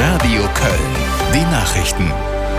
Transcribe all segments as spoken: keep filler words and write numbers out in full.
Radio Köln. Die Nachrichten.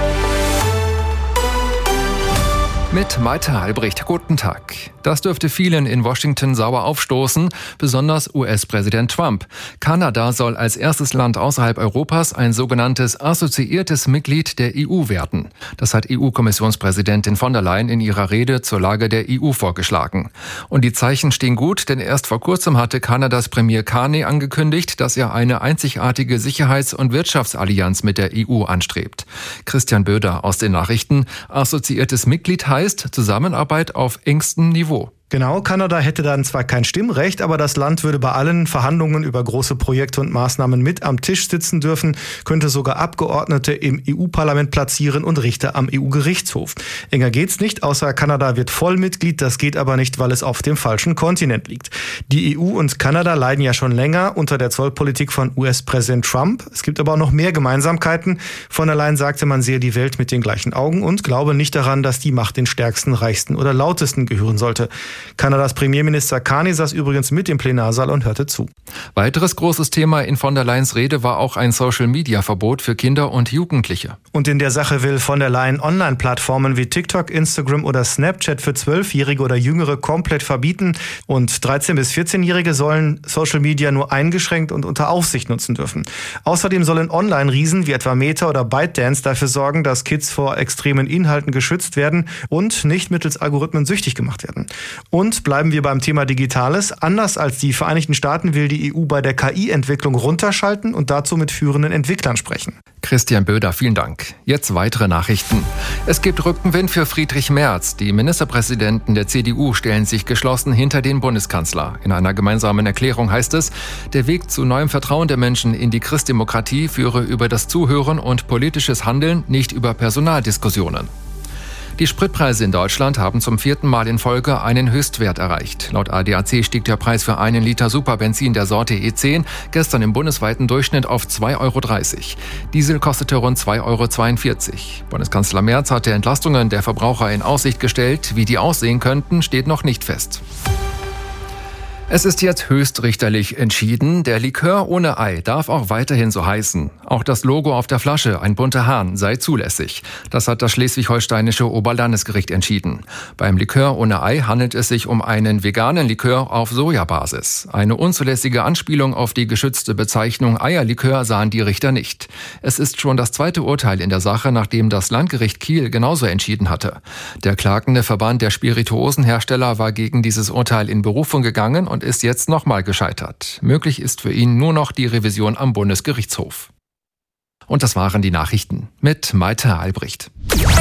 Mit Malte Albrecht. Guten Tag. Das dürfte vielen in Washington sauer aufstoßen, besonders U S-Präsident Trump. Kanada soll als erstes Land außerhalb Europas ein sogenanntes assoziiertes Mitglied der E U werden. Das hat E U-Kommissionspräsidentin von der Leyen in ihrer Rede zur Lage der E U vorgeschlagen. Und die Zeichen stehen gut, denn erst vor kurzem hatte Kanadas Premier Carney angekündigt, dass er eine einzigartige Sicherheits- und Wirtschaftsallianz mit der E U anstrebt. Christian Böder aus den Nachrichten. Assoziiertes Mitglied heißt Zusammenarbeit auf engstem Niveau. Genau, Kanada hätte dann zwar kein Stimmrecht, aber das Land würde bei allen Verhandlungen über große Projekte und Maßnahmen mit am Tisch sitzen dürfen, könnte sogar Abgeordnete im E U-Parlament platzieren und Richter am E U-Gerichtshof. Enger geht's nicht, außer Kanada wird Vollmitglied, das geht aber nicht, weil es auf dem falschen Kontinent liegt. Die E U und Kanada leiden ja schon länger unter der Zollpolitik von U S-Präsident Trump. Es gibt aber auch noch mehr Gemeinsamkeiten. Von der Leyen sagte, man sehe die Welt mit den gleichen Augen und glaube nicht daran, dass die Macht den Stärksten, Reichsten oder Lautesten gehören sollte. Kanadas Premierminister Carney saß übrigens mit im Plenarsaal und hörte zu. Weiteres großes Thema in von der Leyens Rede war auch ein Social-Media-Verbot für Kinder und Jugendliche. Und in der Sache will von der Leyen Online-Plattformen wie TikTok, Instagram oder Snapchat für Zwölfjährige oder Jüngere komplett verbieten. Und dreizehn- bis vierzehnjährige sollen Social Media nur eingeschränkt und unter Aufsicht nutzen dürfen. Außerdem sollen Online-Riesen wie etwa Meta oder ByteDance dafür sorgen, dass Kids vor extremen Inhalten geschützt werden und nicht mittels Algorithmen süchtig gemacht werden. Und bleiben wir beim Thema Digitales. Anders als die Vereinigten Staaten will die E U bei der K I-Entwicklung runterschalten und dazu mit führenden Entwicklern sprechen. Christian Böder, vielen Dank. Jetzt weitere Nachrichten. Es gibt Rückenwind für Friedrich Merz. Die Ministerpräsidenten der C D U stellen sich geschlossen hinter den Bundeskanzler. In einer gemeinsamen Erklärung heißt es, der Weg zu neuem Vertrauen der Menschen in die Christdemokratie führe über das Zuhören und politisches Handeln, nicht über Personaldiskussionen. Die Spritpreise in Deutschland haben zum vierten Mal in Folge einen Höchstwert erreicht. Laut A D A C stieg der Preis für einen Liter Superbenzin der Sorte E zehn gestern im bundesweiten Durchschnitt auf zwei Euro dreißig. Diesel kostete rund zwei Euro zweiundvierzig. Bundeskanzler Merz hatte Entlastungen der Verbraucher in Aussicht gestellt. Wie die aussehen könnten, steht noch nicht fest. Es ist jetzt höchstrichterlich entschieden, der Likör ohne Ei darf auch weiterhin so heißen. Auch das Logo auf der Flasche, ein bunter Hahn, sei zulässig. Das hat das schleswig-holsteinische Oberlandesgericht entschieden. Beim Likör ohne Ei handelt es sich um einen veganen Likör auf Sojabasis. Eine unzulässige Anspielung auf die geschützte Bezeichnung Eierlikör sahen die Richter nicht. Es ist schon das zweite Urteil in der Sache, nachdem das Landgericht Kiel genauso entschieden hatte. Der klagende Verband der Spirituosenhersteller war gegen dieses Urteil in Berufung gegangen und ist jetzt nochmal gescheitert. Möglich ist für ihn nur noch die Revision am Bundesgerichtshof. Und das waren die Nachrichten mit Malte Albrecht.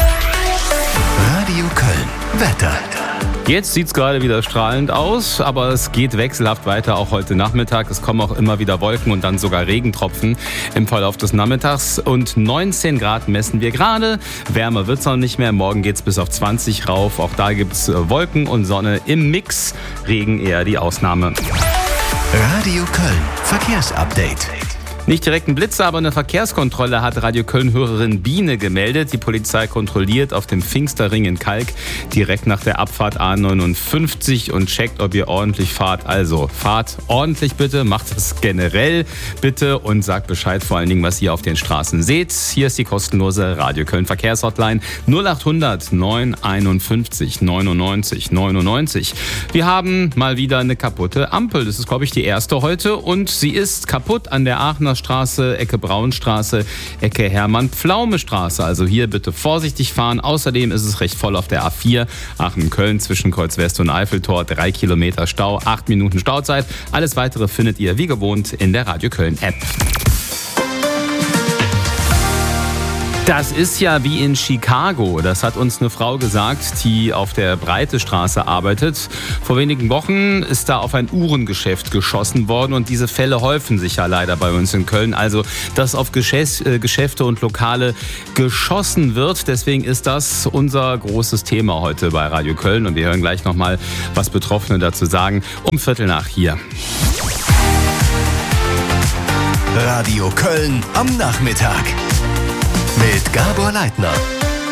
Radio Köln. Wetter. Jetzt sieht's gerade wieder strahlend aus, aber es geht wechselhaft weiter, auch heute Nachmittag. Es kommen auch immer wieder Wolken und dann sogar Regentropfen im Verlauf des Nachmittags. Und neunzehn Grad messen wir gerade. Wärmer wird's noch nicht mehr. Morgen geht's bis auf zwanzig rauf. Auch da gibt's Wolken und Sonne im Mix. Regen eher die Ausnahme. Radio Köln. Verkehrsupdate. Nicht direkt ein Blitzer, aber eine Verkehrskontrolle hat Radio Köln-Hörerin Biene gemeldet. Die Polizei kontrolliert auf dem Pfingsterring in Kalk direkt nach der Abfahrt A neunundfünfzig und checkt, ob ihr ordentlich fahrt. Also fahrt ordentlich bitte, macht es generell bitte und sagt Bescheid vor allen Dingen, was ihr auf den Straßen seht. Hier ist die kostenlose Radio Köln Verkehrshotline null achthundert neun einundfünfzig neunundneunzig neunundneunzig. Wir haben mal wieder eine kaputte Ampel. Das ist, glaube ich, die erste heute und sie ist kaputt an der Aachener Straße, Ecke Braunstraße, Ecke Hermann-Pflaume-Straße. Also hier bitte vorsichtig fahren. Außerdem ist es recht voll auf der A vier Aachen-Köln zwischen Kreuz West und Eiffeltor. Drei Kilometer Stau, acht Minuten Stauzeit. Alles Weitere findet ihr wie gewohnt in der Radio Köln App. Das ist ja wie in Chicago. Das hat uns eine Frau gesagt, die auf der Breitestraße arbeitet. Vor wenigen Wochen ist da auf ein Uhrengeschäft geschossen worden und diese Fälle häufen sich ja leider bei uns in Köln. Also, dass auf Geschäfte und Lokale geschossen wird. Deswegen ist das unser großes Thema heute bei Radio Köln. Und wir hören gleich nochmal, was Betroffene dazu sagen. Um Viertel nach hier. Radio Köln am Nachmittag. Mit Gabor Leitner.